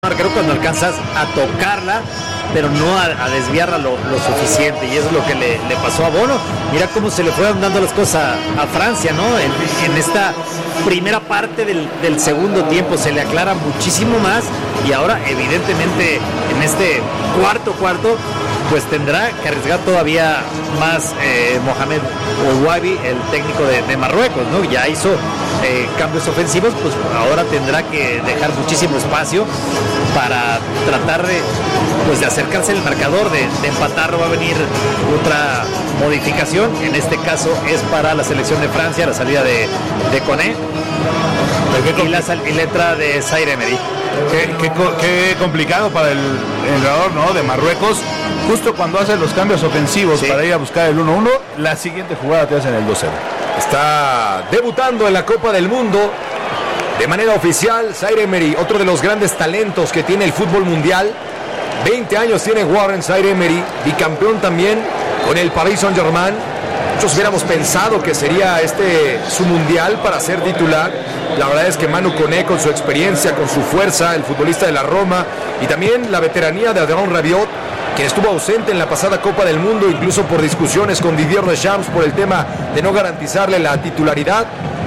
Creo cuando alcanzas a tocarla, pero no a desviarla lo suficiente, y eso es lo que le pasó a Bono. Mira cómo se le fueron dando las cosas a Francia, ¿no? En esta primera parte del segundo tiempo se le aclara muchísimo más, y ahora evidentemente en este cuarto pues tendrá que arriesgar todavía más Mohamed Ouabi, el técnico de Marruecos, ¿no? Ya hizo cambios ofensivos, pues ahora tendrá que dejar muchísimo espacio para tratar de acercarse al marcador, de empatar. Va a venir otra modificación, en este caso es para la selección de Francia, la salida de Koné y la entrada de Zaire Emery. Qué complicado para el entrenador, ¿no?, de Marruecos, justo cuando hace los cambios ofensivos, sí, para ir a buscar el 1-1, la siguiente jugada te hacen el 2-0. Está debutando en la Copa del Mundo de manera oficial Zaire Emery, otro de los grandes talentos que tiene el fútbol mundial. 20 años tiene Warren Zaire Emery, bicampeón también con el Paris Saint-Germain. Muchos hubiéramos pensado que sería su mundial para ser titular. La verdad es que Manu Koné, con su experiencia, con su fuerza, el futbolista de la Roma, y también la veteranía de Adrien Rabiot, que estuvo ausente en la pasada Copa del Mundo, incluso por discusiones con Didier Deschamps por el tema de no garantizarle la titularidad.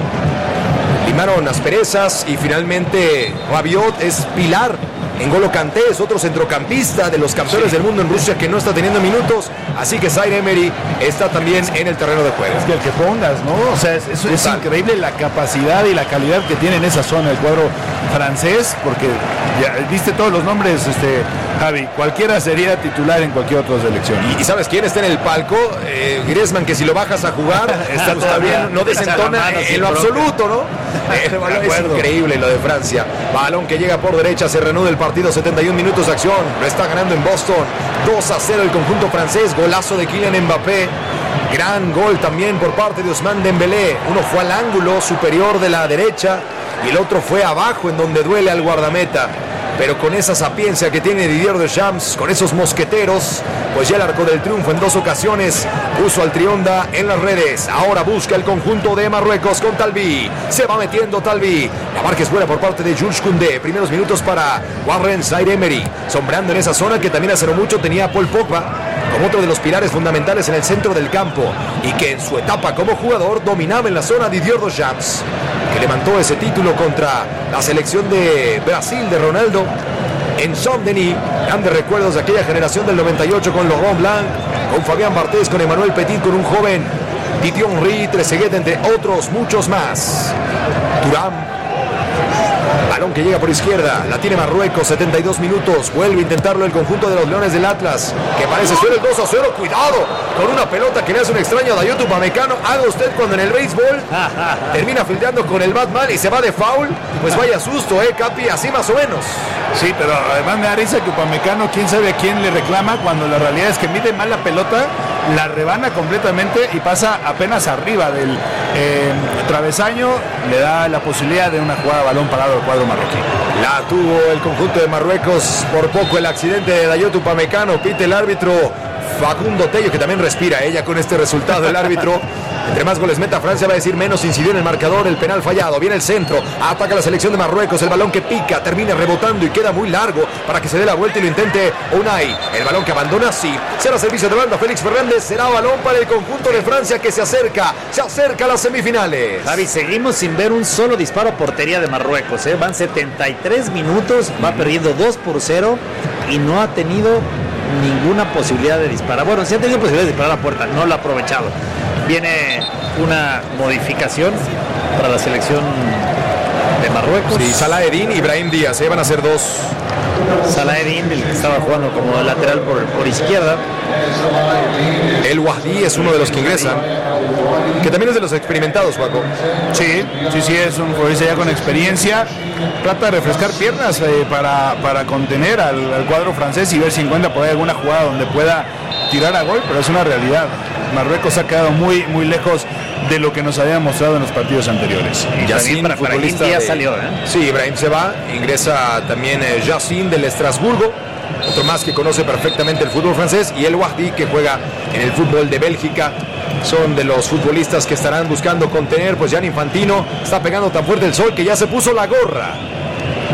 Limaron asperezas y finalmente Rabiot es pilar. N'Golo Kanté es otro centrocampista de los campeones del mundo en Rusia que no está teniendo minutos, así que Zaire Emery está también en el terreno de juego. Es que el que pongas, ¿no? O sea, es increíble la capacidad y la calidad que tiene en esa zona el cuadro francés, porque ya viste todos los nombres, Javi, cualquiera sería titular en cualquier otra selección. ¿Y sabes quién está en el palco? Griezmann, que si lo bajas a jugar, está bien, no desentona en lo absoluto, ¿no? El balón es increíble, lo de Francia. Balón que llega por derecha, se reanuda el partido, 71 minutos de acción, lo está ganando en Boston, 2-0 el conjunto francés, golazo de Kylian Mbappé, gran gol también por parte de Ousmane Dembélé. Uno fue al ángulo superior de la derecha y el otro fue abajo, en donde duele al guardameta. Pero con esa sapiencia que tiene Didier Deschamps, con esos mosqueteros, pues ya el arco del triunfo en 2 ocasiones, puso al Trionda en las redes. Ahora busca el conjunto de Marruecos con Talbi. Se va metiendo Talbi. La marca es buena por parte de Jules Koundé. Primeros minutos para Warren Zaire Emery, sombrando en esa zona que también hace no mucho tenía Paul Pogba como otro de los pilares fundamentales en el centro del campo, y que en su etapa como jugador dominaba en la zona Didier Deschamps, que levantó ese título contra la selección de Brasil de Ronaldo en Saint-Denis. Grandes recuerdos de aquella generación del 98 con Laurent Blanc, con Fabián Barthez, con Emmanuel Petit, con un joven Didier Henry, Trezeguet, entre otros muchos más. Thuram. Balón que llega por izquierda, la tiene Marruecos, 72 minutos, vuelve a intentarlo el conjunto de los Leones del Atlas, que parece ser el 2-0, cuidado, con una pelota que le hace un extraño a Dayot Upamecano. Haga usted cuando en el béisbol termina fildeando con el Batman y se va de foul, pues vaya susto, Capi, así más o menos. Sí, pero además me da risa que Upamecano, quién sabe a quién le reclama, cuando la realidad es que mide mal la pelota, la rebana completamente y pasa apenas arriba del travesaño, le da la posibilidad de una jugada a balón parado al cuadro marroquí. La tuvo el conjunto de Marruecos, por poco el accidente de Dayot Upamecano, pite el árbitro Facundo Tello, que también respira ella con este resultado. El árbitro, entre más goles meta Francia, va a decir menos incidió en el marcador. El penal fallado, viene el centro, ataca la selección de Marruecos, el balón que pica, termina rebotando y queda muy largo para que se dé la vuelta y lo intente Unai. El balón que abandona, sí, será servicio de banda Félix Fernández, será balón para el conjunto de Francia, que se acerca a las semifinales. Javi, seguimos sin ver un solo disparo a portería de Marruecos, van 73 minutos, va perdiendo 2-0 y no ha tenido ninguna posibilidad de disparar. Bueno, sí ha tenido posibilidad de disparar a la puerta, no lo ha aprovechado. Viene una modificación para la selección de Marruecos. Sí, Salah Eddin y Brahim Díaz, van a ser 2. Salah Eddin, el que estaba jugando como lateral por izquierda. El Wahdi es uno de los que ingresan, que también es de los experimentados, Paco. Sí, es un futbolista ya con experiencia. Trata de refrescar piernas para contener al cuadro francés y ver si encuentra por ahí alguna jugada donde pueda tirar a gol, pero es una realidad. Marruecos ha quedado muy, muy lejos de lo que nos había mostrado en los partidos anteriores. Yacine, futbolista ya salió, Sí, Ibrahim se va, ingresa también Yacine del Estrasburgo, otro más que conoce perfectamente el fútbol francés, y el Wahdi, que juega en el fútbol de Bélgica. Son de los futbolistas que estarán buscando contener, pues Gianni Infantino está pegando tan fuerte el sol que ya se puso la gorra.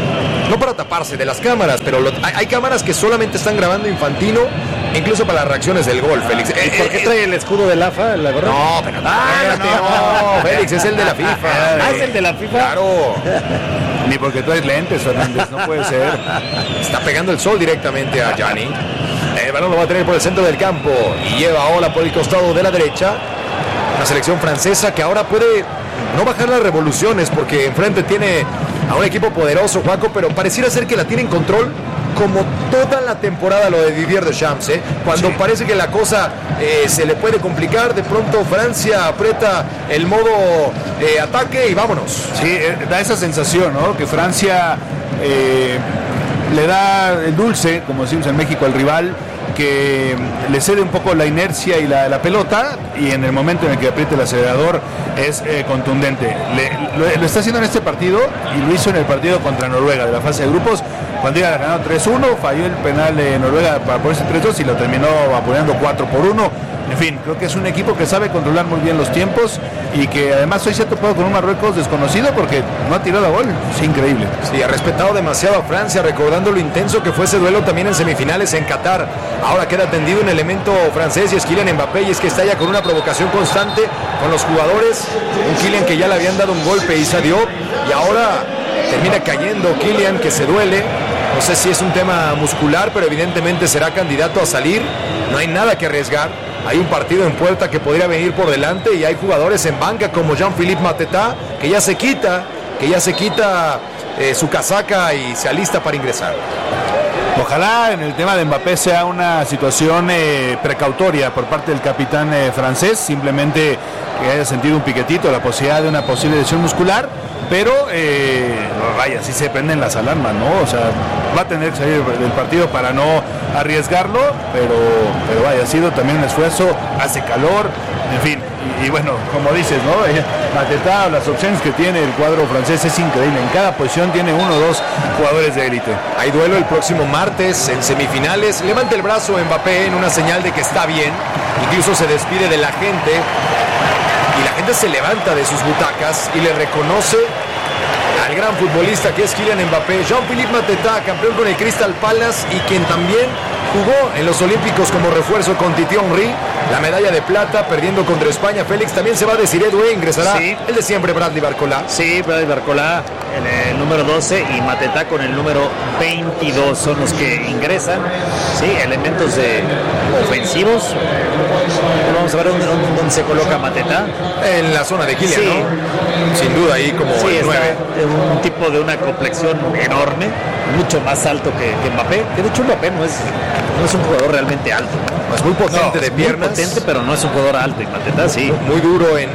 no para taparse de las cámaras, pero hay cámaras que solamente están grabando Infantino, incluso para las reacciones del gol, Félix. ¿Y por qué trae el escudo de la AFA? ¿La gorra? No, pero no, Félix, es el de la FIFA. ¿Es el de la FIFA? Claro. Ni porque traes lentes, Fernández, no puede ser. Está pegando el sol directamente a Gianni. El balón lo va a tener por el centro del campo y lleva a Ola por el costado de la derecha. La selección francesa que ahora puede no bajar las revoluciones porque enfrente tiene a un equipo poderoso, Juaco, pero pareciera ser que la tiene en control como toda la temporada lo de Didier Deschamps, ¿eh? Cuando parece que la cosa se le puede complicar, de pronto Francia aprieta el modo ataque y vámonos. Sí, da esa sensación, ¿no? Que Francia le da el dulce, como decimos en México, al rival, que le cede un poco la inercia y la pelota, y en el momento en el que apriete el acelerador es contundente. Lo está haciendo en este partido y lo hizo en el partido contra Noruega de la fase de grupos, cuando iba ganando 3-1, falló el penal de Noruega para ponerse 3-2 y lo terminó apoyando 4-1. En fin, creo que es un equipo que sabe controlar muy bien los tiempos y que además hoy se ha topado con un Marruecos desconocido porque no ha tirado a gol. Es increíble. Sí, ha respetado demasiado a Francia, recordando lo intenso que fue ese duelo también en semifinales en Qatar. Ahora queda tendido un elemento francés y es Kylian Mbappé, y es que está ya con una provocación constante con los jugadores. Un Kylian que ya le habían dado un golpe y salió, y ahora termina cayendo Kylian, que se duele. No sé si es un tema muscular, pero evidentemente será candidato a salir. No hay nada que arriesgar. Hay un partido en puerta que podría venir por delante y hay jugadores en banca como Jean-Philippe Mateta que ya se quita su casaca y se alista para ingresar. Ojalá en el tema de Mbappé sea una situación precautoria por parte del capitán francés, simplemente que haya sentido un piquetito, la posibilidad de una posible lesión muscular, pero vaya, sí se prenden las alarmas, ¿no? O sea, va a tener que salir del partido para no arriesgarlo, pero vaya, ha sido también un esfuerzo, hace calor, en fin, y bueno, como dices, ¿no? Mateta, las opciones que tiene el cuadro francés es increíble, en cada posición tiene 1 o 2 jugadores de élite. Hay duelo el próximo martes en semifinales, levanta el brazo Mbappé en una señal de que está bien, incluso se despide de la gente, y la gente se levanta de sus butacas y le reconoce al gran futbolista que es Kylian Mbappé. Jean-Philippe Mateta, campeón con el Crystal Palace y quien también jugó en los Olímpicos como refuerzo con Titi Henry, la medalla de plata, perdiendo contra España. Félix, también se va a decir Edwin, ingresará el de siempre, Bradley Barcola. Sí, Bradley Barcola en el número 12 y Mateta con el número 22 son los que ingresan. Sí, elementos ofensivos. Vamos a ver dónde se coloca Mateta. En la zona de Kylian, sí, ¿no? Sin duda ahí como sí, el 9. Un tipo de una complexión enorme, mucho más alto que Mbappé. Que de hecho Mbappé no es un jugador realmente alto. Es muy potente de piernas. Muy potente, pero no es un jugador alto. Y Mateta sí. Muy duro en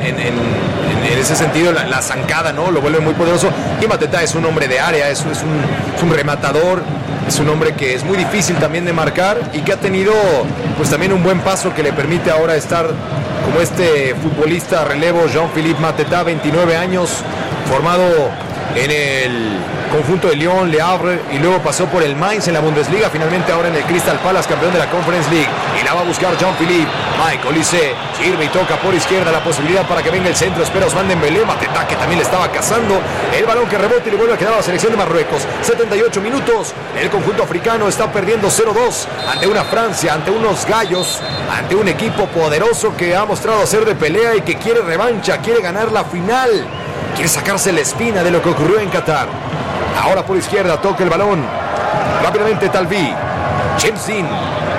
ese sentido, la zancada, ¿no? Lo vuelve muy poderoso. Y Mateta es un hombre de área, es un rematador. Es un hombre que es muy difícil también de marcar y que ha tenido pues también un buen paso que le permite ahora estar como este futbolista relevo Jean-Philippe Mateta, 29 años, formado en el conjunto de Lyon, Le Havre, y luego pasó por el Mainz en la Bundesliga, finalmente ahora en el Crystal Palace, campeón de la Conference League, y la va a buscar Jean-Philippe. Mike Olise sirve y toca por izquierda, la posibilidad para que venga el centro, espera Ousmane Dembélé. Mateta, que también le estaba cazando el balón, que rebota y le vuelve a quedar a la selección de Marruecos. 78 minutos, el conjunto africano está perdiendo 0-2 ante una Francia, ante unos gallos, ante un equipo poderoso que ha mostrado ser de pelea y que quiere revancha, quiere ganar la final, quiere sacarse la espina de lo que ocurrió en Qatar. Ahora por izquierda toca el balón rápidamente Talvi. Chemzin.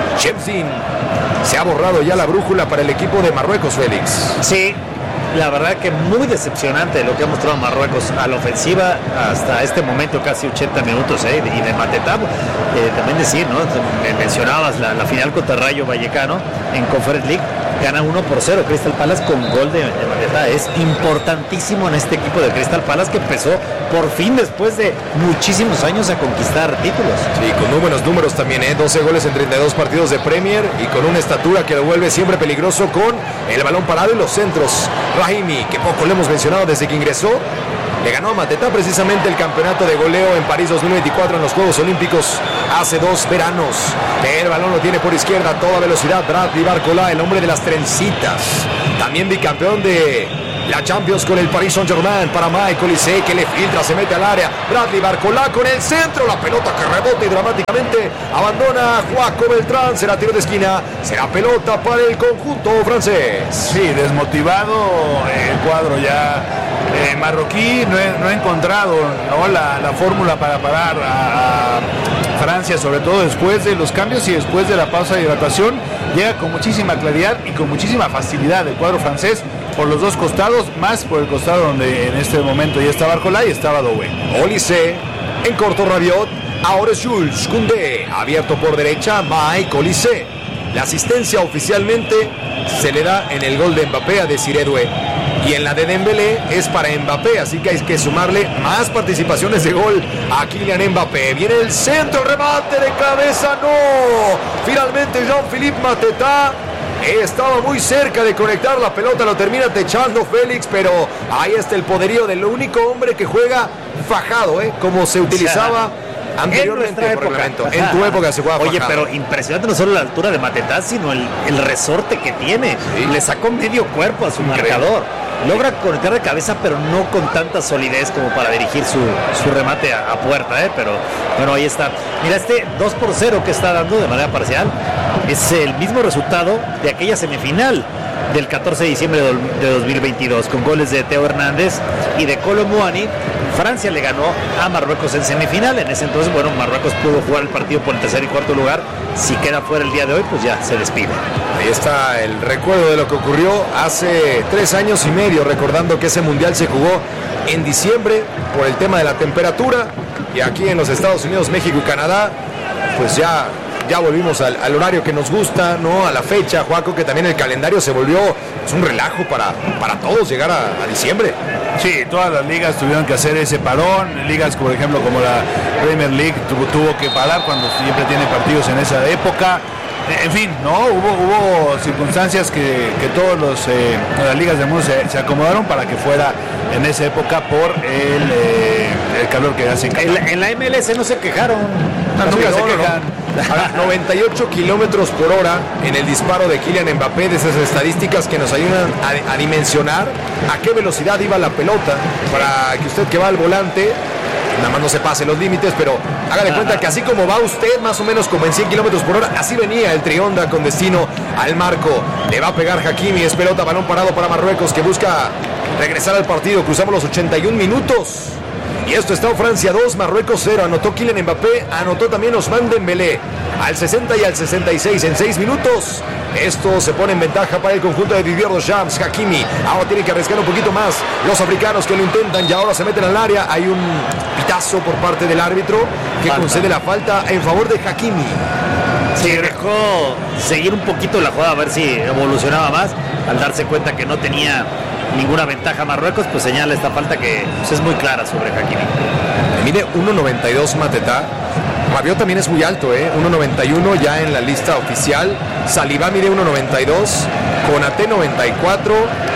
Se ha borrado ya la brújula para el equipo de Marruecos, Félix. Sí, la verdad que muy decepcionante lo que ha mostrado Marruecos a la ofensiva hasta este momento, casi 80 minutos, y de Mateta, también decir, ¿no? Mencionabas la final contra Rayo Vallecano en Conference League, gana 1-0 Crystal Palace con gol de Mateta. Es importantísimo en este equipo de Crystal Palace, que empezó por fin después de muchísimos años a conquistar títulos. Sí, con muy buenos números también, 12 goles en 32 partidos de Premier y con una estatura que lo vuelve siempre peligroso con el balón parado y los centros. Rahimi, que poco le hemos mencionado desde que ingresó, le ganó a Mateta precisamente el campeonato de goleo en París 2024 en los Juegos Olímpicos hace 2 veranos. El balón lo tiene por izquierda a toda velocidad Bradley Barcola, el hombre de las trencitas, también bicampeón de la Champions con el Paris Saint-Germain para Mike Olise, que le filtra, se mete al área. Bradley Barcola con el centro, la pelota que rebota y dramáticamente abandona Joaco Beltrán. Será tiro de esquina, será pelota para el conjunto francés. Sí, desmotivado el cuadro ya marroquí. No ha encontrado, ¿no?, la fórmula para parar a Francia, sobre todo después de los cambios y después de la pausa de hidratación. Llega con muchísima claridad y con muchísima facilidad el cuadro francés por los dos costados, más por el costado donde en este momento ya estaba Barcola y estaba Doué. Olise, en corto Rabiot, ahora es Jules Koundé, abierto por derecha, Mike Olise. La asistencia oficialmente se le da en el gol de Mbappé a Desiré Doué. Y en la de Dembélé es para Mbappé, así que hay que sumarle más participaciones de gol a Kylian Mbappé. Viene el centro, remate de cabeza, no. Finalmente Jean-Philippe Mateta estaba muy cerca de conectar la pelota, lo termina techando Félix, pero ahí está el poderío del único hombre que juega fajado, como se utilizaba anteriormente en nuestra época. En tu época se jugaba Oye, fajado. pero impresionante no solo la altura de Mateta, sino el resorte que tiene. Sí. Le sacó medio cuerpo a su marcador. Logra conectar de cabeza, pero no con tanta solidez como para dirigir su remate a puerta, pero bueno, ahí está. Mira, este 2-0 que está dando de manera parcial es el mismo resultado de aquella semifinal del 14 de diciembre de 2022, con goles de Teo Hernández y de Kolo Muani. Francia le ganó a Marruecos en semifinal. En ese entonces, bueno, Marruecos pudo jugar el partido por el tercer y cuarto lugar. Si queda fuera el día de hoy, pues ya se despide. Ahí está el recuerdo de lo que ocurrió hace 3 años y medio, recordando que ese mundial se jugó en diciembre por el tema de la temperatura, y aquí en los Estados Unidos, México y Canadá, pues ya volvimos al horario que nos gusta, ¿no? A la fecha, Joaco, que también el calendario se volvió un relajo para todos llegar a diciembre. Sí, todas las ligas tuvieron que hacer ese parón. Ligas, por ejemplo, como la Premier League tuvo que parar cuando siempre tiene partidos en esa época. En fin, ¿no? Hubo circunstancias que todas las ligas del mundo se acomodaron para que fuera en esa época por el calor que hace en Qatar. En la MLS no se quejaron. Nunca se quejan. A 98 kilómetros por hora en el disparo de Kylian Mbappé, de esas estadísticas que nos ayudan a dimensionar a qué velocidad iba la pelota, para que usted que va al volante nada más no se pase los límites, pero haga de cuenta que así como va usted, más o menos como en 100 kilómetros por hora, así venía el Trionda con destino al marco. Le va a pegar Hakimi, es pelota, balón parado para Marruecos, que busca regresar al partido. Cruzamos los 81 minutos. Y esto está Francia 2, Marruecos 0. Anotó Kylian Mbappé, anotó también Ousmane Dembélé. Al 60 y al 66 en 6 minutos. Esto se pone en ventaja para el conjunto de Didier Deschamps. Hakimi ahora tiene que arriesgar un poquito más. Los africanos que lo intentan y ahora se meten al área. Hay un pitazo por parte del árbitro que concede la falta en favor de Hakimi. Sí, dejó seguir un poquito la jugada a ver si evolucionaba más. Al darse cuenta que no tenía ninguna ventaja Marruecos, pues señala esta falta que pues, es muy clara sobre Hakimi. Mide 1.92 Mateta. Rabiot también es muy alto, 1.91 ya en la lista oficial. Saliba mide 1.92, Konaté 94.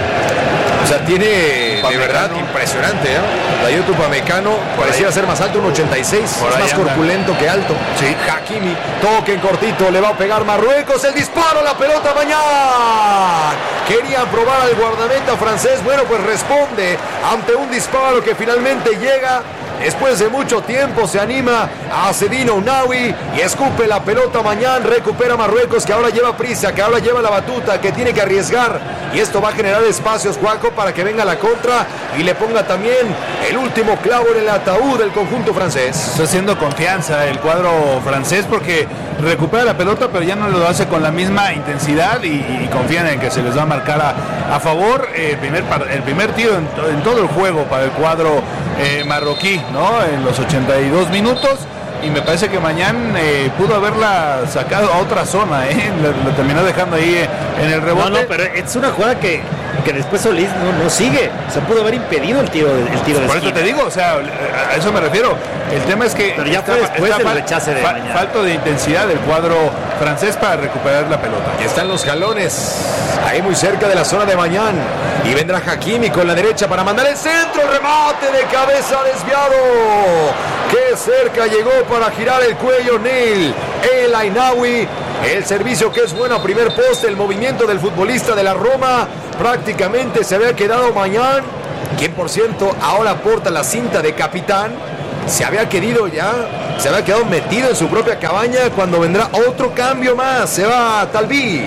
O sea, tiene de verdad impresionante, Dayot Upamecano pareciera ser más alto, 1.86, es más corpulento que alto. Sí. Hakimi, toque en cortito, le va a pegar Marruecos, el disparo, la pelota Mañán. Querían probar al guardameta francés, bueno, pues responde ante un disparo que finalmente llega. Después de mucho tiempo se anima a Sedino Ounaoui y escupe la pelota Mañán, recupera Marruecos, que ahora lleva prisa, que ahora lleva la batuta, que tiene que arriesgar, y esto va a generar espacios, Juaco, para que venga la contra y le ponga también el último clavo en el ataúd del conjunto francés. Está haciendo confianza el cuadro francés porque recupera la pelota, pero ya no lo hace con la misma intensidad y confían en que se les va a marcar a favor el primer tiro en todo el juego para el cuadro marroquí, ¿no? En los 82 minutos, y me parece que Mañán pudo haberla sacado a otra zona, lo terminó dejando ahí en el rebote. No, pero es una jugada que después Solís no sigue. Se pudo haber impedido el tiro de esquina. Por eso te digo, o sea, a eso me refiero. El tema es que pero ya fue después del rechace de Mañán. Falta de intensidad del cuadro francés para recuperar la pelota. Y están los jalones ahí muy cerca de la zona de Mañán, y vendrá Hakimi con la derecha para mandar el centro, remate de cabeza desviado. Qué cerca llegó para girar el cuello Neil El Ainaoui. El servicio que es bueno a primer poste, el movimiento del futbolista de la Roma. Prácticamente se había quedado Mañán, quien por cierto ahora porta la cinta de capitán. Se había quedado metido en su propia cabaña cuando vendrá otro cambio más. Se va Talbi.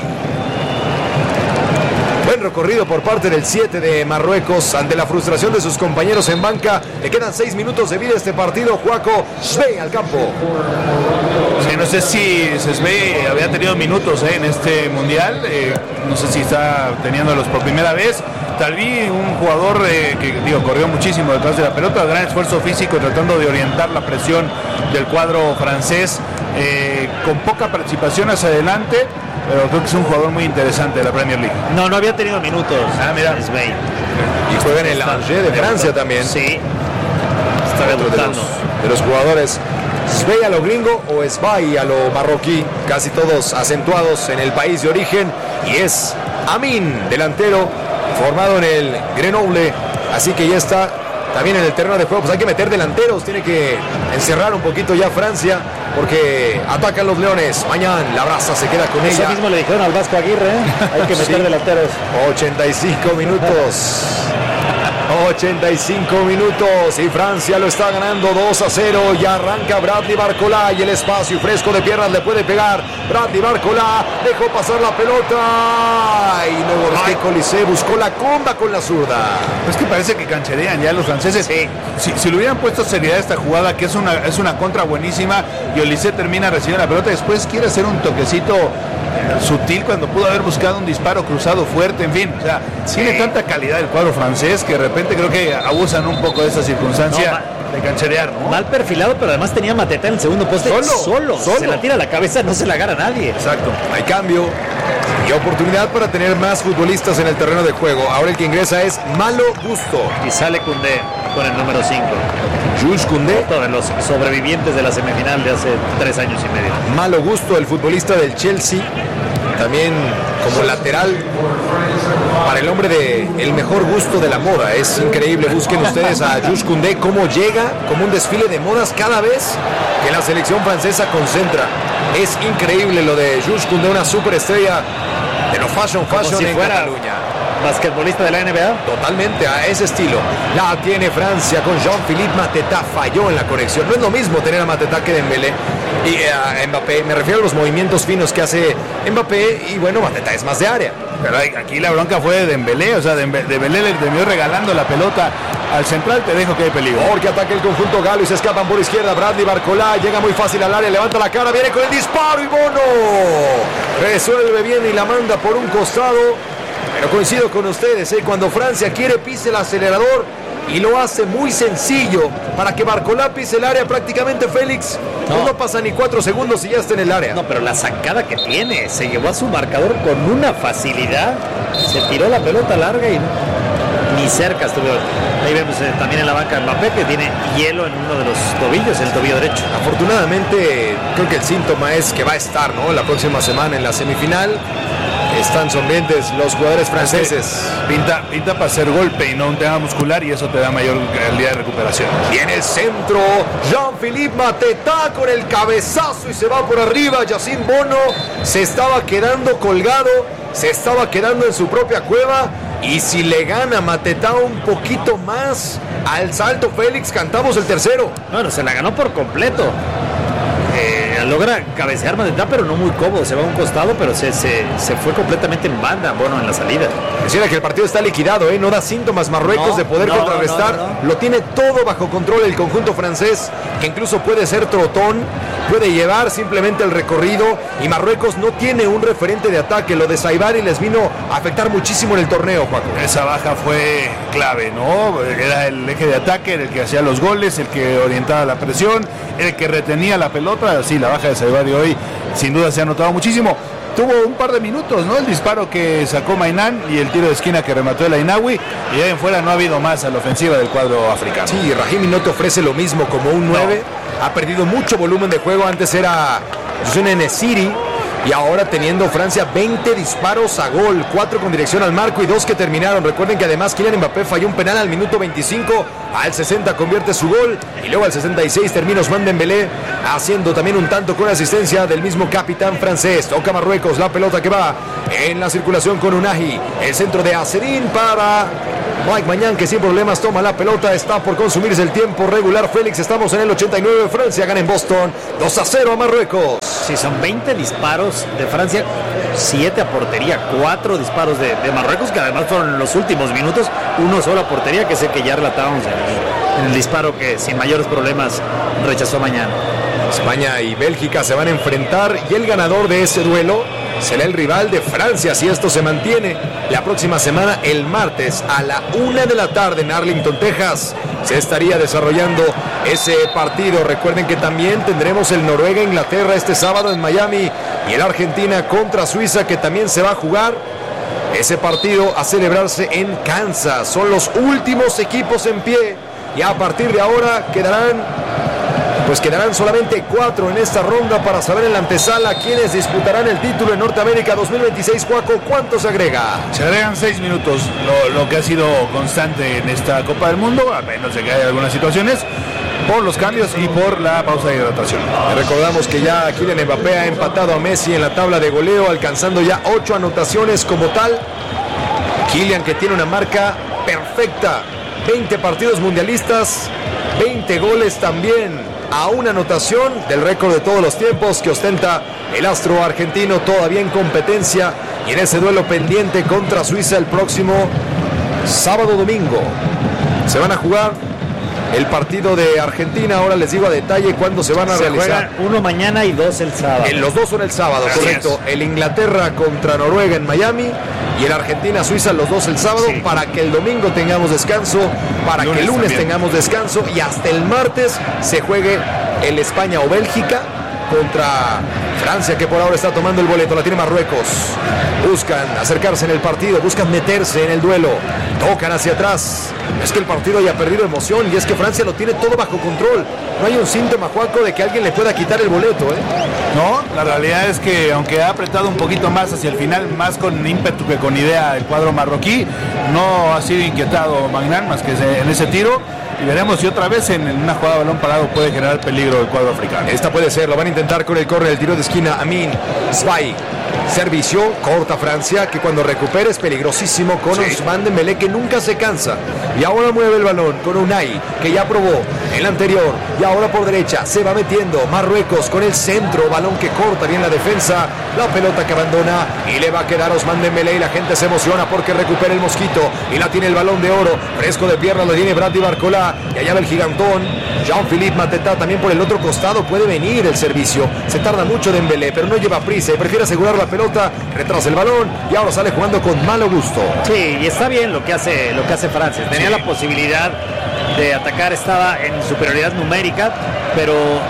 Buen recorrido por parte del 7 de Marruecos ante la frustración de sus compañeros en banca. Le quedan 6 minutos de vida a este partido. Joaco Sbey al campo. Sí, no sé si Sbey había tenido minutos en este mundial. No sé si está teniéndolos por primera vez. Talbi, un jugador que corrió muchísimo detrás de la pelota, gran esfuerzo físico tratando de orientar la presión del cuadro francés, con poca participación hacia adelante, pero creo que es un jugador muy interesante de la Premier League. No había tenido minutos. Mira. Sbey. Y juega en el Angers de Francia también. Sí. Está debutando. De los jugadores Sbey a lo gringo o Sbey a lo marroquí, casi todos acentuados en el país de origen, y es Amin, delantero formado en el Grenoble, así que ya está también en el terreno de juego. Pues hay que meter delanteros, tiene que encerrar un poquito ya Francia, porque atacan los leones. Mañana la brasa se queda con ella. Eso mismo le dijeron al Vasco Aguirre, hay que meter delanteros. 85 minutos. 85 minutos y Francia lo está ganando 2-0. Ya arranca Bradley Barcola y el espacio fresco de piernas le puede pegar. Bradley Barcola dejó pasar la pelota y luego Roque Colisée buscó la comba con la zurda. Es que parece que cancherean ya los franceses. Sí. Si le hubieran puesto seriedad a esta jugada, que es una contra buenísima, y Olise termina recibiendo la pelota, después quiere hacer un toquecito sutil cuando pudo haber buscado un disparo cruzado fuerte, en fin, o sea, tiene tanta calidad el cuadro francés que de repente creo que abusan un poco de esa circunstancia de cancherear, ¿no? Mal perfilado, pero además tenía Mateta en el segundo poste solo. Se la tira a la cabeza, no se la agarra nadie. Exacto, hay cambio y oportunidad para tener más futbolistas en el terreno de juego. Ahora el que ingresa es Malo Gusto. Y sale Koundé con el número 5. Jules Koundé. Otro de los sobrevivientes de la semifinal de hace 3 años y medio. Malo Gusto, el futbolista del Chelsea. También como lateral para el hombre de el mejor gusto de la moda. Es increíble, busquen ustedes a Jules Koundé cómo llega como un desfile de modas cada vez que la selección francesa concentra. Es increíble lo de Jules Koundé, una superestrella de lo fashion si en fuera Cataluña. Basquetbolista de la NBA. Totalmente a ese estilo. La tiene Francia con Jean-Philippe Mateta. Falló en la conexión. No es lo mismo tener a Mateta que Dembélé y a Mbappé. Me refiero a los movimientos finos que hace Mbappé. Y bueno, Mateta es más de área. Pero aquí la bronca fue de Dembélé. O sea, Dembélé le terminó regalando la pelota al central. Te dejo que hay peligro. Porque ataca el conjunto galo y se escapan por izquierda. Bradley Barcola llega muy fácil al área. Levanta la cara. Viene con el disparo y Bono resuelve bien y la manda por un costado. Pero coincido con ustedes, cuando Francia quiere pise el acelerador y lo hace muy sencillo para que Barcola pise el área, prácticamente Félix no pasa ni 4 segundos y ya está en el área. No, pero la sacada que tiene, se llevó a su marcador con una facilidad, se tiró la pelota larga y ni cerca estuvo. Ahí vemos también en la banca Mbappé que tiene hielo en uno de los tobillos, el tobillo derecho. Afortunadamente creo que el síntoma es que va a estar, ¿no?, la próxima semana en la semifinal. Están sonrientes los jugadores franceses. Pinta para hacer golpe y no un tema muscular, y eso te da mayor calidad de recuperación. Viene el centro, Jean-Philippe Mateta con el cabezazo y se va por arriba. Yacine Bono se estaba quedando colgado, se estaba quedando en su propia cueva, y si le gana Mateta un poquito más al salto Félix, cantamos el tercero. Bueno, se la ganó por completo. Logra cabecear Mateta, pero no muy cómodo. Se va a un costado, pero se fue completamente en banda, bueno, en la salida. Decía que el partido está liquidado, no da síntomas Marruecos de poder contrarrestar. No. Lo tiene todo bajo control el conjunto francés, que incluso puede ser trotón, puede llevar simplemente el recorrido, y Marruecos no tiene un referente de ataque. Lo de Saibari les vino a afectar muchísimo en el torneo, Juan. Esa baja fue clave, ¿no? Era el eje de ataque, el que hacía los goles, el que orientaba la presión, el que retenía la pelota. Sí, la baja de Saibari hoy sin duda se ha notado muchísimo. Tuvo un par de minutos, ¿no? El disparo que sacó Mainán y el tiro de esquina que remató el Ainaoui, y ahí en fuera no ha habido más a la ofensiva del cuadro africano. Sí, Rahimi no te ofrece lo mismo como un 9. Ha perdido mucho volumen de juego. Antes era Youssoufa Nesyri, Y ahora teniendo Francia 20 disparos a gol, 4 con dirección al marco y 2 que terminaron. Recuerden que además Kylian Mbappé falló un penal al minuto 25, al 60 convierte su gol y luego al 66 termina Ousmane Dembélé haciendo también un tanto con asistencia del mismo capitán francés. Toca Marruecos, la pelota que va en la circulación con Unai, el centro de Aserín para Mike Mañán, que sin problemas toma la pelota, está por consumirse el tiempo regular. Félix, estamos en el 89, Francia gana en Boston 2-0 a Marruecos. Sí, son 20 disparos de Francia, 7 a portería, 4 disparos de Marruecos, que además fueron en los últimos minutos, uno solo a portería, que es el que ya relatábamos en el disparo que sin mayores problemas rechazó Mañán. España y Bélgica se van a enfrentar y el ganador de ese duelo será el rival de Francia si esto se mantiene. La próxima semana, el martes a la 1 de la tarde en Arlington, Texas, se estaría desarrollando ese partido. Recuerden que también tendremos el Noruega-Inglaterra este sábado en Miami y el Argentina contra Suiza, que también se va a jugar ese partido a celebrarse en Kansas. Son los últimos equipos en pie y a partir de ahora quedarán solamente 4 en esta ronda para saber en la antesala quiénes disputarán el título en Norteamérica 2026. Juaco, ¿cuánto se agrega? Se agregan 6 minutos, lo que ha sido constante en esta Copa del Mundo, a menos de que haya algunas situaciones, por los cambios y por la pausa de hidratación. Recordamos que ya Kylian Mbappé ha empatado a Messi en la tabla de goleo, alcanzando ya 8 anotaciones como tal. Kylian, que tiene una marca perfecta, 20 partidos mundialistas, 20 goles también, a una anotación del récord de todos los tiempos que ostenta el astro argentino, todavía en competencia y en ese duelo pendiente contra Suiza el próximo sábado-domingo. Se van a jugar el partido de Argentina. Ahora les digo a detalle cuándo se van a realizar. Uno mañana y 2 el sábado. Los 2 son el sábado, así correcto. Es. El Inglaterra contra Noruega en Miami y el Argentina-Suiza, los 2 el sábado, sí, para que el domingo tengamos descanso, para que el lunes tengamos descanso y hasta el martes se juegue el España o Bélgica contra Francia, que por ahora está tomando el boleto. La tiene Marruecos. Buscan acercarse en el partido, buscan meterse en el duelo, tocan hacia atrás. Es que el partido haya perdido emoción y es que Francia lo tiene todo bajo control. No hay un síntoma, Juaco, de que alguien le pueda quitar el boleto, ¿eh? No, la realidad es que aunque ha apretado un poquito más hacia el final, más con ímpetu que con idea el cuadro marroquí, no ha sido inquietado Magnan más que en ese tiro. Y veremos si otra vez en una jugada de balón parado puede generar peligro el cuadro africano. Esta puede ser, lo van a intentar con el córner, el tiro de esquina. Amin Svay, servicio, corta Francia, que cuando recupera es peligrosísimo con Ousmane Dembélé, que nunca se cansa. Y ahora mueve el balón con Unai, que ya probó el anterior. Y ahora por derecha se va metiendo Marruecos con el centro, balón que corta bien la defensa. La pelota que abandona y le va a quedar Ousmane Dembélé y la gente se emociona porque recupera el mosquito y la tiene el balón de oro. Fresco de pierna lo tiene Brady Barcola. Y allá va el gigantón Jean-Philippe Mateta. También por el otro costado puede venir el servicio. Se tarda mucho Dembélé, pero no lleva prisa y prefiere asegurar la pelota. Retrasa el balón y ahora sale jugando con malo gusto. Sí, y está bien lo que hace Francia. Tenía la posibilidad de atacar, estaba en superioridad numérica, pero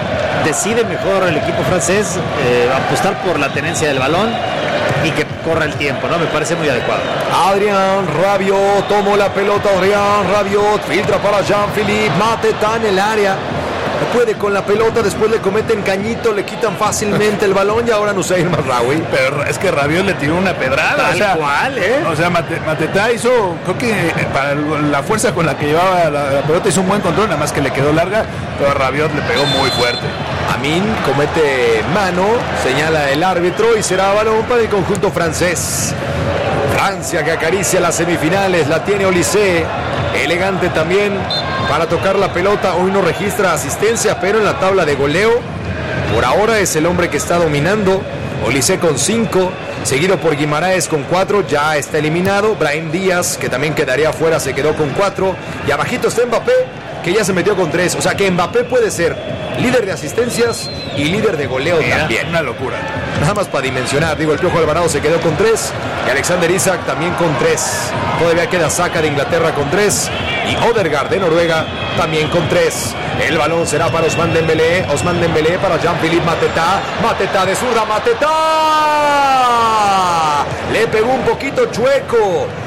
decide mejor el equipo francés apostar por la tenencia del balón y que corra el tiempo, ¿no? Me parece muy adecuado. Adrien Rabiot tomó la pelota. Adrien Rabiot filtra para Jean-Philippe Mateta en el área. No puede con la pelota, después le cometen cañito, le quitan fácilmente el balón y ahora Nusayr Mazraoui. Pero es que Rabiot le tiró una pedrada. Tal cual, ¿eh? O sea, Mateta hizo, creo que para la fuerza con la que llevaba la pelota hizo un buen control, nada más que le quedó larga, pero a Rabiot le pegó muy fuerte. Amin comete mano, señala el árbitro y será balón para el conjunto francés. Francia que acaricia las semifinales, la tiene Olise, elegante también para tocar la pelota. Hoy no registra asistencia, pero en la tabla de goleo por ahora es el hombre que está dominando. Olise con 5, seguido por Guimaraes con 4, ya está eliminado. Brahim Díaz, que también quedaría afuera, se quedó con 4 y abajito está Mbappé, que ya se metió con 3. O sea que Mbappé puede ser líder de asistencias y líder de goleo también. Una locura. Nada más para dimensionar, digo, el Piojo Alvarado se quedó con 3 y Alexander Isak también con 3. Todavía queda Saka de Inglaterra con 3 y Odegaard de Noruega también con 3. El balón será para Ousmane Dembélé. Ousmane Dembélé para Jean-Philippe Mateta. Mateta de zurda, Mateta. Le pegó un poquito chueco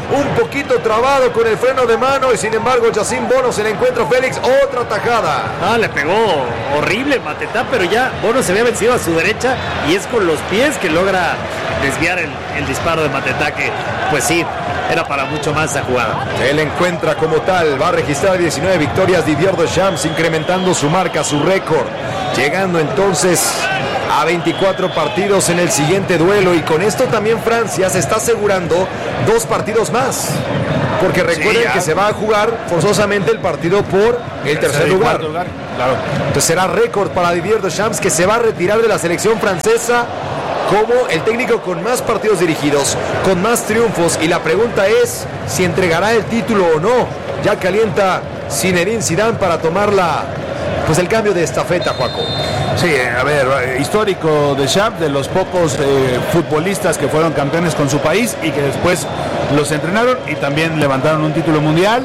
un poquito trabado con el freno de mano y sin embargo Yacine Bono se le encuentra a Félix, otra tajada. Le pegó horrible Matetá, pero ya Bono se había vencido a su derecha y es con los pies que logra desviar el disparo de Matetá, que pues sí, era para mucho más esa jugada. Él encuentra como tal, va a registrar 19 victorias Didier Deschamps, incrementando su marca, su récord, llegando entonces a 24 partidos en el siguiente duelo, y con esto también Francia se está asegurando 2 partidos más, porque recuerden que se va a jugar forzosamente el partido por el tercer lugar. Claro. Entonces será récord para Didier Deschamps, que se va a retirar de la selección francesa como el técnico con más partidos dirigidos, con más triunfos, y la pregunta es si entregará el título o no. Ya calienta Zinedine Zidane para tomar el cambio de estafeta, Juaco. Sí, a ver, histórico Deschamps, de los pocos futbolistas que fueron campeones con su país y que después los entrenaron y también levantaron un título mundial.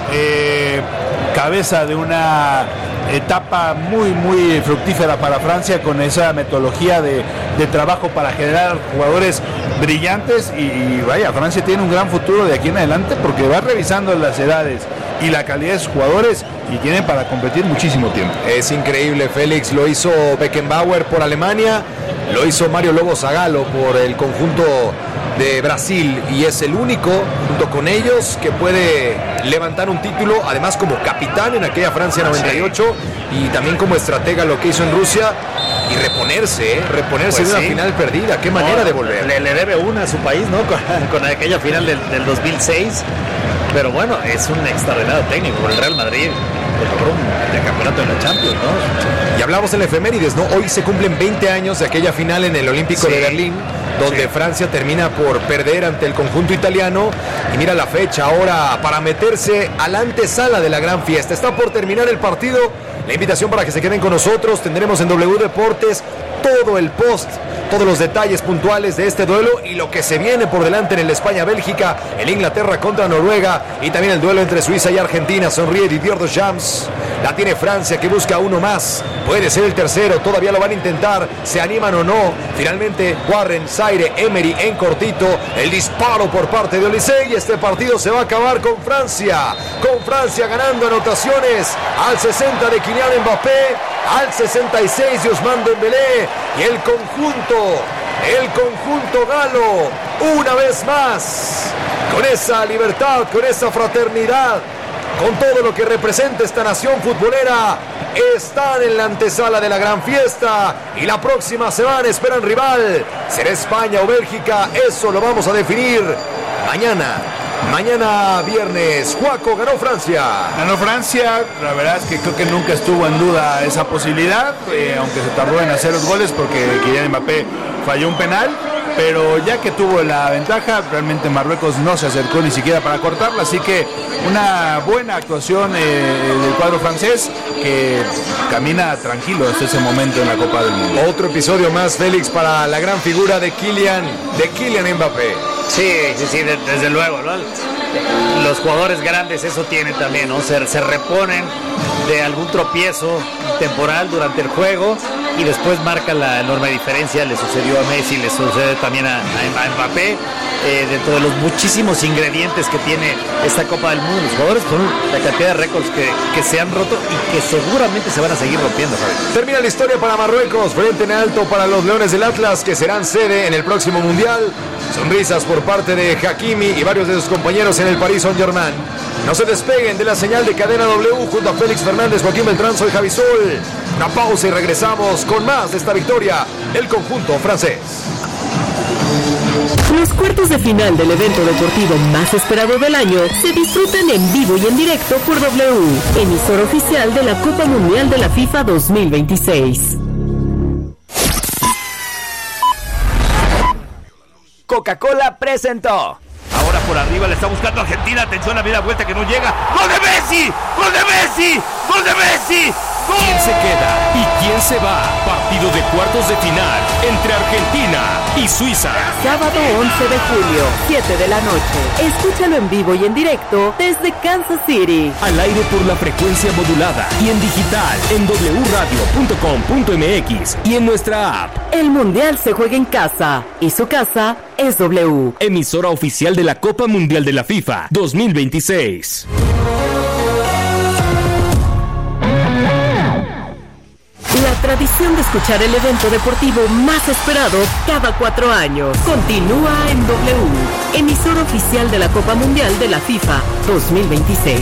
Cabeza de una etapa muy, muy fructífera para Francia, con esa metodología de trabajo para generar jugadores brillantes, y vaya, Francia tiene un gran futuro de aquí en adelante, porque va revisando las edades y la calidad de sus jugadores y tienen para competir muchísimo tiempo. Es increíble, Félix. Lo hizo Beckenbauer por Alemania, lo hizo Mario Lobo Zagallo por el conjunto de Brasil, y es el único junto con ellos que puede levantar un título, además como capitán en aquella Francia 98 y también como estratega lo que hizo en Rusia, y reponerse de una final perdida. Qué manera de volver. Le debe una a su país, ¿no? Con aquella final del 2006. Pero bueno, es un extraordinario técnico. Por el Real Madrid logró un campeonato de la Champions, ¿no? Y hablamos en la efemérides, ¿no? Hoy se cumplen 20 años de aquella final en el Olímpico de Berlín, donde Francia termina por perder ante el conjunto italiano. Y mira la fecha ahora para meterse a la antesala de la gran fiesta. Está por terminar el partido. La invitación para que se queden con nosotros. Tendremos en W Deportes todo el post, todos los detalles puntuales de este duelo y lo que se viene por delante en el España-Bélgica, el Inglaterra contra Noruega, y también el duelo entre Suiza y Argentina. Sonríe Didier Deschamps. La tiene Francia, que busca uno más. Puede ser el tercero, todavía lo van a intentar. ¿Se animan o no? Finalmente, Warren, Zaire, Emery en cortito. El disparo por parte de Olise, y este partido se va a acabar con Francia. Con Francia ganando anotaciones al 60 de Kylian Mbappé, al 66 de Ousmane Dembélé, y el conjunto galo, una vez más, con esa libertad, con esa fraternidad, con todo lo que representa esta nación futbolera, están en la antesala de la gran fiesta, y la próxima semana esperan rival. ¿Será España o Bélgica? Eso lo vamos a definir mañana viernes. Juaco, ganó Francia. Ganó Francia, la verdad es que creo que nunca estuvo en duda esa posibilidad, aunque se tardó en hacer los goles porque Kylian Mbappé falló un penal, pero ya que tuvo la ventaja, realmente Marruecos no se acercó ni siquiera para cortarla, así que una buena actuación del cuadro francés, que camina tranquilo hasta ese momento en la Copa del Mundo. Otro episodio más, Félix, para la gran figura de Kylian Mbappé. Sí, desde luego, ¿no? Los jugadores grandes eso tienen también, ¿no? Se reponen de algún tropiezo temporal durante el juego y después marca la enorme diferencia. Le sucedió a Messi, le sucede también a Mbappé. Dentro de los muchísimos ingredientes que tiene esta Copa del Mundo, los jugadores con la cantidad de récords que se han roto y que seguramente se van a seguir rompiendo, Javier. Termina la historia para Marruecos, frente en alto para los Leones del Atlas, que serán sede en el próximo Mundial. Sonrisas por parte de Hakimi y varios de sus compañeros en el Paris Saint-Germain. No se despeguen de la señal de Cadena W junto a Félix Fernández, Joaquín Beltrán, soy Javi Sol. Una pausa y regresamos con más de esta victoria del conjunto francés. Los cuartos de final del evento deportivo más esperado del año se disfrutan en vivo y en directo por W, emisor oficial de la Copa Mundial de la FIFA 2026. Coca-Cola presentó. Ahora por arriba le está buscando Argentina. Atención, la media vuelta que no llega. ¡Gol de Messi! ¡Gol de Messi! ¡Gol de Messi! ¿Quién se queda y quién se va? Partido de cuartos de final entre Argentina y Suiza. Sábado 11 de julio, 7 de la noche. Escúchalo en vivo y en directo desde Kansas City. Al aire por la frecuencia modulada y en digital en wradio.com.mx y en nuestra app. El Mundial se juega en casa y su casa es W. Emisora oficial de la Copa Mundial de la FIFA 2026. La tradición de escuchar el evento deportivo más esperado cada 4 años continúa en W, emisora oficial de la Copa Mundial de la FIFA 2026.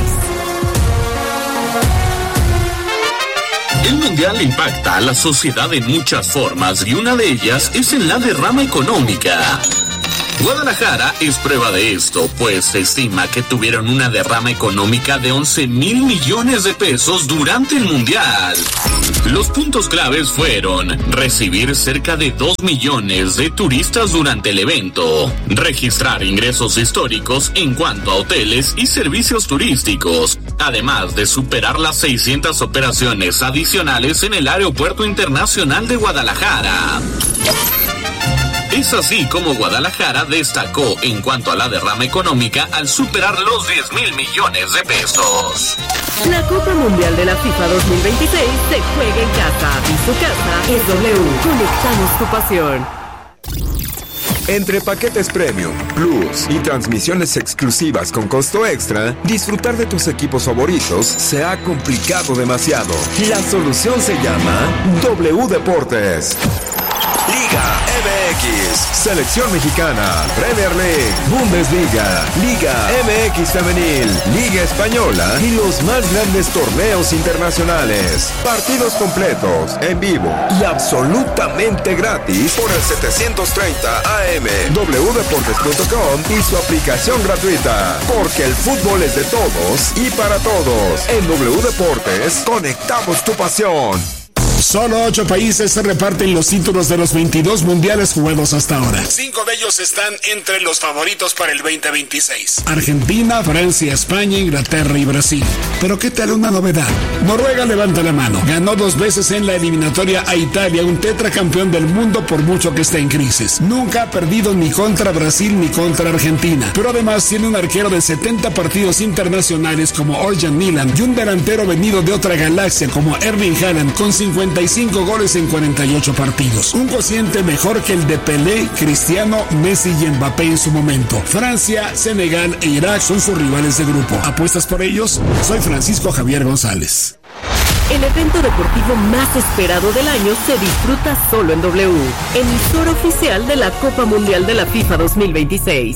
El Mundial impacta a la sociedad en muchas formas y una de ellas es en la derrama económica. Guadalajara es prueba de esto, pues se estima que tuvieron una derrama económica de 11,000 millones de pesos durante el Mundial. Los puntos claves fueron recibir cerca de 2 millones de turistas durante el evento, registrar ingresos históricos en cuanto a hoteles y servicios turísticos, además de superar las 600 operaciones adicionales en el Aeropuerto Internacional de Guadalajara. Es así como Guadalajara destacó en cuanto a la derrama económica al superar los 10,000 millones de pesos. La Copa Mundial de la FIFA 2026 se juega en casa y su casa es W. Conectamos tu pasión. Entre paquetes Premium, Plus y transmisiones exclusivas con costo extra, disfrutar de tus equipos favoritos se ha complicado demasiado. La solución se llama W Deportes. Liga MX, Selección Mexicana, Premier League, Bundesliga, Liga MX Femenil, Liga Española y los más grandes torneos internacionales. Partidos completos, en vivo y absolutamente gratis por el 730 AM, wdeportes.com y su aplicación gratuita. Porque el fútbol es de todos y para todos. En W Deportes, conectamos tu pasión. Solo 8 países se reparten los títulos de los 22 mundiales jugados hasta ahora. 5 de ellos están entre los favoritos para el 2026. Argentina, Francia, España, Inglaterra y Brasil. Pero ¿qué tal una novedad? Noruega levanta la mano. Ganó 2 veces en la eliminatoria a Italia, un tetracampeón del mundo por mucho que está en crisis. Nunca ha perdido ni contra Brasil ni contra Argentina. Pero además tiene un arquero de 70 partidos internacionales como Orjan Milan y un delantero venido de otra galaxia como Erling Haaland con 55 goles en 48 partidos. Un cociente mejor que el de Pelé, Cristiano, Messi y Mbappé en su momento. Francia, Senegal e Irak son sus rivales de grupo. ¿Apuestas por ellos? Soy Francisco Javier González. El evento deportivo más esperado del año se disfruta solo en W, emisora oficial de la Copa Mundial de la FIFA 2026.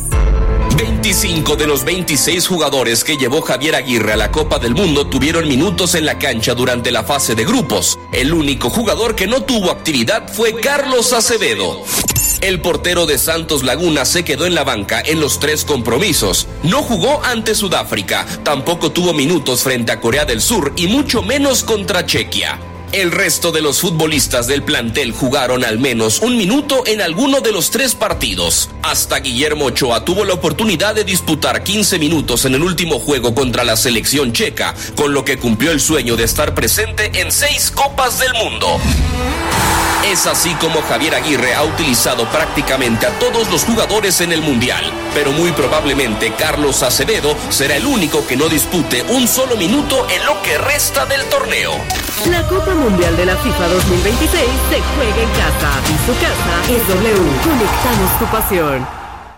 25 de los 26 jugadores que llevó Javier Aguirre a la Copa del Mundo tuvieron minutos en la cancha durante la fase de grupos. El único jugador que no tuvo actividad fue Carlos Acevedo. El portero de Santos Laguna se quedó en la banca en los 3 compromisos. No jugó ante Sudáfrica, tampoco tuvo minutos frente a Corea del Sur y mucho menos contra Chequia. El resto de los futbolistas del plantel jugaron al menos un minuto en alguno de los 3 partidos. Hasta Guillermo Ochoa tuvo la oportunidad de disputar 15 minutos en el último juego contra la selección checa, con lo que cumplió el sueño de estar presente en 6 Copas del Mundo. Es así como Javier Aguirre ha utilizado prácticamente a todos los jugadores en el Mundial, pero muy probablemente Carlos Acevedo será el único que no dispute un solo minuto en lo que resta del torneo. La Copa Mundial de la FIFA 2026 se juega en casa y su casa es W. Conectamos tu pasión.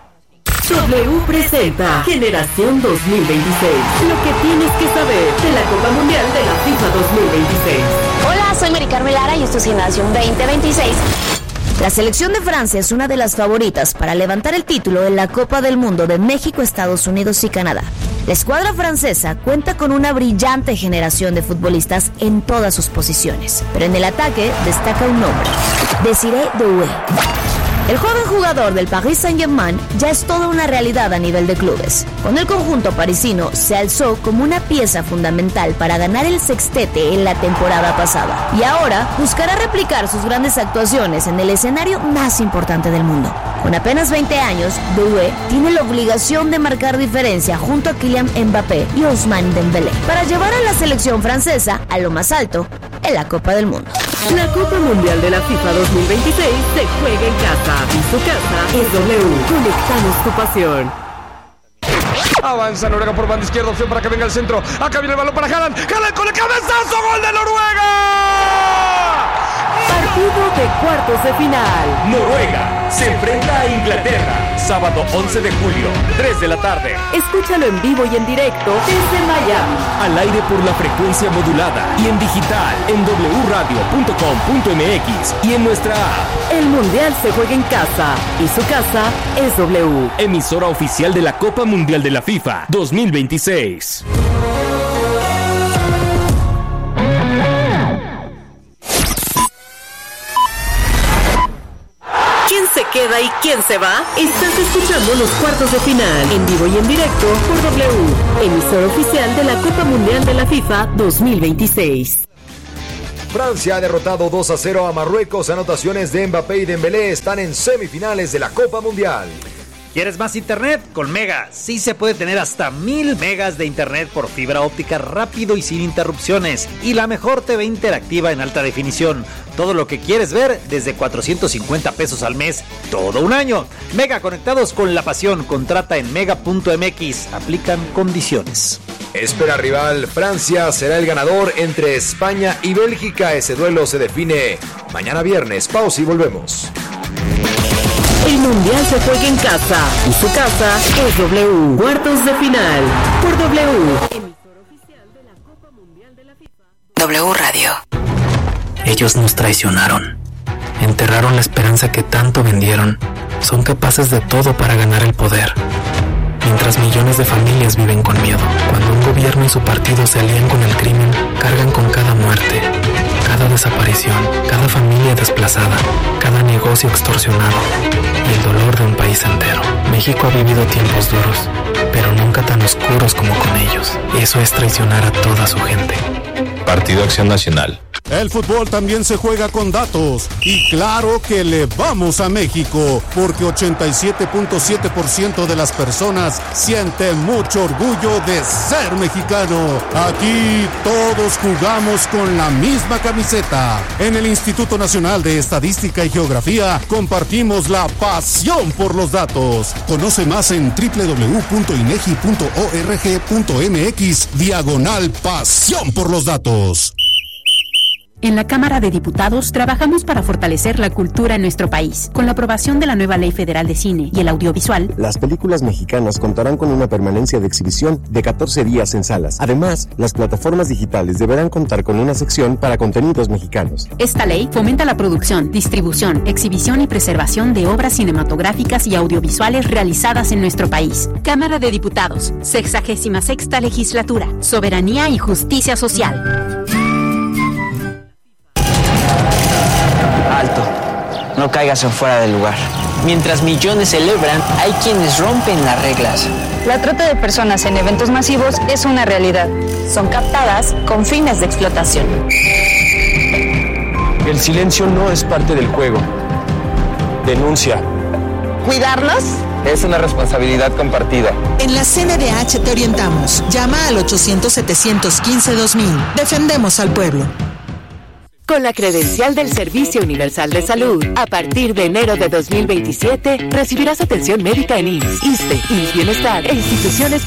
W presenta Generación 2026. Lo que tienes que saber de la Copa Mundial de la FIFA 2026. Hola, soy Mari Carmen Lara y esto es Generación 2026. La selección de Francia es una de las favoritas para levantar el título en la Copa del Mundo de México, Estados Unidos y Canadá. La escuadra francesa cuenta con una brillante generación de futbolistas en todas sus posiciones, pero en el ataque destaca un nombre: Désiré Doué. El joven jugador del Paris Saint-Germain ya es toda una realidad a nivel de clubes. Con el conjunto parisino se alzó como una pieza fundamental para ganar el sextete en la temporada pasada. Y ahora buscará replicar sus grandes actuaciones en el escenario más importante del mundo. Con apenas 20 años, Doué tiene la obligación de marcar diferencia junto a Kylian Mbappé y Ousmane Dembélé para llevar a la selección francesa a lo más alto en la Copa del Mundo. La Copa Mundial de la FIFA 2026 se juega en casa y su casa es W. Conectamos tu pasión. Avanza Noruega por banda izquierda, opción para que venga el centro. Acá viene el balón para Haaland. Haaland con el cabezazo, gol de Noruega. Partido de cuartos de final. Noruega se enfrenta a Inglaterra. Sábado 11 de julio, 3 de la tarde. Escúchalo en vivo y en directo desde Miami. Al aire por la frecuencia modulada y en digital en wradio.com.mx y en nuestra app. El Mundial se juega en casa y su casa es W. Emisora oficial de la Copa Mundial de la FIFA 2026. ¿Quién se queda y quién se va? Estás escuchando los cuartos de final en vivo y en directo por W, emisora oficial de la Copa Mundial de la FIFA 2026. Francia ha derrotado 2-0 a Marruecos. Anotaciones de Mbappé y Dembélé están en semifinales de la Copa Mundial. ¿Quieres más internet? Con Mega sí se puede tener hasta 1000 megas de internet por fibra óptica rápido y sin interrupciones. Y la mejor TV interactiva en alta definición. Todo lo que quieres ver desde 450 pesos al mes, todo un año. Mega, conectados con la pasión. Contrata en mega.mx. Aplican condiciones. Espera rival, Francia será el ganador entre España y Bélgica. Ese duelo se define mañana viernes. Pausa y volvemos. El Mundial se juega en casa y su casa es W. Cuartos de final por W. Emisora oficial de la Copa Mundial de la FIFA. W Radio. Ellos nos traicionaron. Enterraron la esperanza que tanto vendieron. Son capaces de todo para ganar el poder. Mientras millones de familias viven con miedo. Cuando un gobierno y su partido se alían con el crimen, cargan con cada muerte, cada desaparición, cada familia desplazada, cada negocio extorsionado y el dolor de un país entero. México ha vivido tiempos duros, pero nunca tan oscuros como con ellos. Eso es traicionar a toda su gente. Partido Acción Nacional. El fútbol también se juega con datos y claro que le vamos a México porque 87.7% de las personas sienten mucho orgullo de ser mexicano. Aquí todos jugamos con la misma camiseta. En el Instituto Nacional de Estadística y Geografía compartimos la pasión por los datos. Conoce más en www.inegi.org.mx/pasión por los datos. En la Cámara de Diputados trabajamos para fortalecer la cultura en nuestro país. Con la aprobación de la nueva Ley Federal de Cine y el Audiovisual, las películas mexicanas contarán con una permanencia de exhibición de 14 días en salas. Además, las plataformas digitales deberán contar con una sección para contenidos mexicanos. Esta ley fomenta la producción, distribución, exhibición y preservación de obras cinematográficas y audiovisuales realizadas en nuestro país. Cámara de Diputados, 66ª Legislatura, Soberanía y Justicia Social. Alto, no caigas en fuera del lugar. Mientras millones celebran, hay quienes rompen las reglas. La trata de personas en eventos masivos es una realidad. Son captadas con fines de explotación. El silencio no es parte del juego. Denuncia. ¿Cuidarnos? Es una responsabilidad compartida. En la CNDH te orientamos. Llama al 800-715-2000. Defendemos al pueblo. Con la credencial del Servicio Universal de Salud, a partir de enero de 2027, recibirás atención médica en IMSS, ISSSTE, IMSS Bienestar e instituciones